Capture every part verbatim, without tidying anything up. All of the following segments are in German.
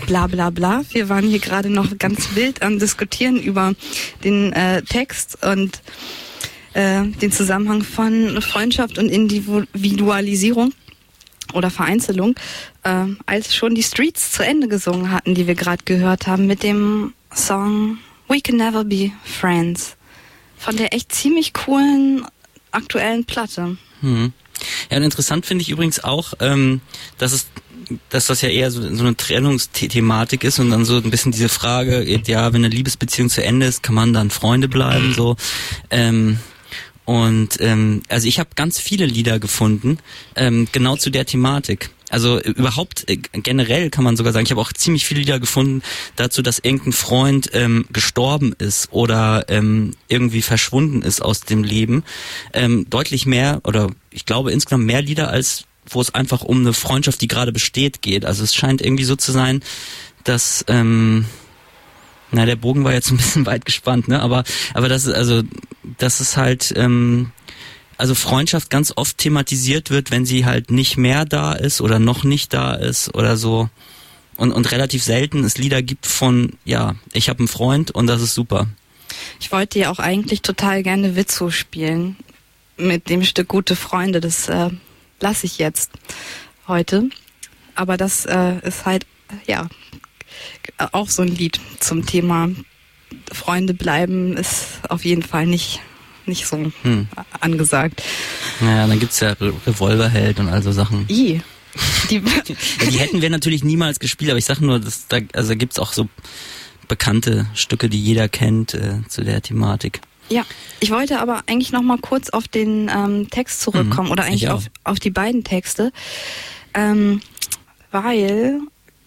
bla bla bla. Wir waren hier gerade noch ganz wild am Diskutieren über den äh, Text und äh, den Zusammenhang von Freundschaft und Individualisierung oder Vereinzelung, äh, als schon die Streets zu Ende gesungen hatten, die wir gerade gehört haben, mit dem Song We Can Never Be Friends. Von der echt ziemlich coolen aktuellen Platte. Hm. Ja, und interessant finde ich übrigens auch, ähm, dass es, dass das ja eher so, so eine Trennungsthematik ist und dann so ein bisschen diese Frage, ja, wenn eine Liebesbeziehung zu Ende ist, kann man dann Freunde bleiben, so. Ähm, und ähm, also ich habe ganz viele Lieder gefunden, ähm, genau zu der Thematik. Also überhaupt äh, generell kann man sogar sagen, ich habe auch ziemlich viele Lieder gefunden dazu, dass irgendein Freund ähm, gestorben ist oder ähm, irgendwie verschwunden ist aus dem Leben. Ähm, deutlich mehr oder ich glaube insgesamt mehr Lieder, als wo es einfach um eine Freundschaft, die gerade besteht, geht. Also es scheint irgendwie so zu sein, dass ähm, na, der Bogen war jetzt ein bisschen weit gespannt, ne? Aber aber das ist also das ist halt ähm, also Freundschaft ganz oft thematisiert wird, wenn sie halt nicht mehr da ist oder noch nicht da ist oder so. Und und relativ selten es Lieder gibt von, ja, ich habe einen Freund und das ist super. Ich wollte ja auch eigentlich total gerne Witzo spielen mit dem Stück Gute Freunde. Das äh, lasse ich jetzt heute. Aber das äh, ist halt, ja, auch so ein Lied zum Thema Freunde bleiben ist auf jeden Fall nicht nicht so hm. angesagt. Naja, dann gibt's ja Re- Revolverheld und all so Sachen. I. Die, ja, die hätten wir natürlich niemals gespielt, aber ich sag nur, dass da, also gibt's auch so bekannte Stücke, die jeder kennt äh, zu der Thematik. Ja, ich wollte aber eigentlich noch mal kurz auf den ähm, Text zurückkommen mhm, oder eigentlich auf, auf die beiden Texte, ähm, weil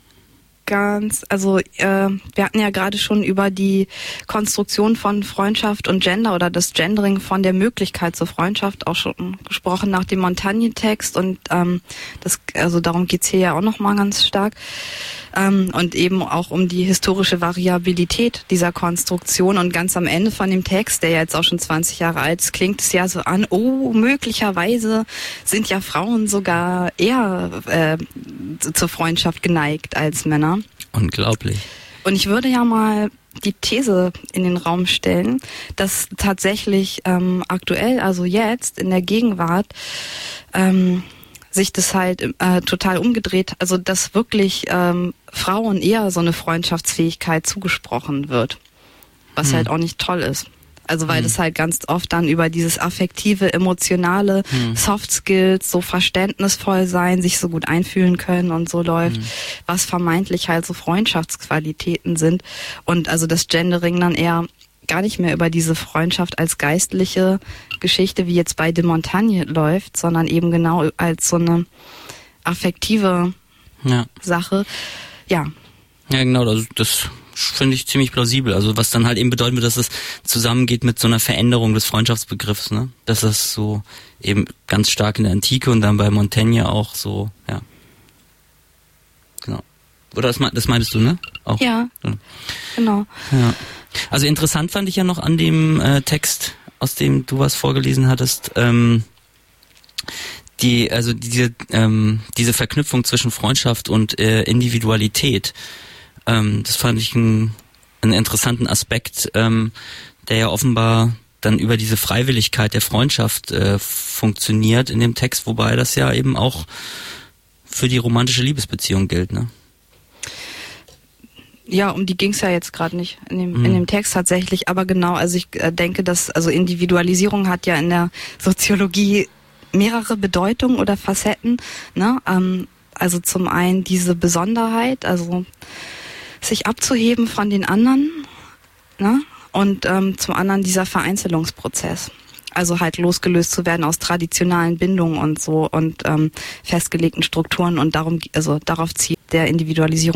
ganz, also äh, wir hatten ja gerade schon über die Konstruktion von Freundschaft und Gender oder das Gendering von der Möglichkeit zur Freundschaft auch schon gesprochen nach dem Montagne-Text und ähm, das, also darum geht's hier ja auch noch mal ganz stark. Ähm, und eben auch um die historische Variabilität dieser Konstruktion und ganz am Ende von dem Text, der ja jetzt auch schon zwanzig Jahre alt ist, klingt es ja so an, oh, möglicherweise sind ja Frauen sogar eher äh, zur Freundschaft geneigt als Männer. Unglaublich. Und ich würde ja mal die These in den Raum stellen, dass tatsächlich ähm, aktuell, also jetzt in der Gegenwart, ähm, sich das halt äh, total umgedreht, also dass wirklich ähm, Frauen eher so eine Freundschaftsfähigkeit zugesprochen wird, was hm. halt auch nicht toll ist. Also weil hm. das halt ganz oft dann über dieses affektive, emotionale, hm. Soft Skills, so verständnisvoll sein, sich so gut einfühlen können und so läuft, hm. was vermeintlich halt so Freundschaftsqualitäten sind und also das Gendering dann eher gar nicht mehr über diese Freundschaft als geistliche Geschichte, wie jetzt bei de Montagne läuft, sondern eben genau als so eine affektive ja. Sache. Ja. Ja, genau, das, das finde ich ziemlich plausibel. Also was dann halt eben bedeuten wird, dass es zusammengeht mit so einer Veränderung des Freundschaftsbegriffs, ne? Dass das so eben ganz stark in der Antike und dann bei Montaigne auch so, ja. Genau. Oder das, das meintest du, ne? Auch. Ja, ja. Genau. Ja. Also interessant fand ich ja noch an dem äh, Text, aus dem du was vorgelesen hattest, ähm, die, also diese, ähm, diese Verknüpfung zwischen Freundschaft und äh, Individualität. Ähm, das fand ich einen, einen interessanten Aspekt, ähm, der ja offenbar dann über diese Freiwilligkeit der Freundschaft äh, funktioniert in dem Text, wobei das ja eben auch für die romantische Liebesbeziehung gilt, ne? Ja, um die ging's ja jetzt gerade nicht in dem, mhm. in dem Text tatsächlich, aber genau, also ich äh, denke, dass also Individualisierung hat ja in der Soziologie mehrere Bedeutungen oder Facetten, ne? Ähm, also zum einen diese Besonderheit, also sich abzuheben von den anderen, ne? Und ähm, zum anderen dieser Vereinzelungsprozess. Also halt losgelöst zu werden aus traditionalen Bindungen und so und ähm, festgelegten Strukturen und darum, also darauf zielt der Individualisierung